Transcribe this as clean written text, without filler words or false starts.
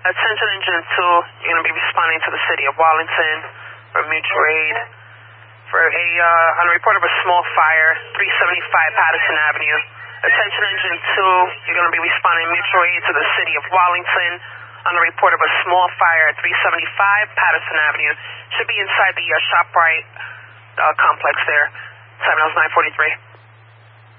Attention Engine 2, you're going to be responding to the city of Wallington for mutual aid for on a report of a small fire, 375 Patterson Avenue. Attention Engine 2, you're going to be responding mutual aid to the city of Wallington on a report of a small fire, 375 Patterson Avenue. Should be inside the ShopRite complex there. Time now is 9:43.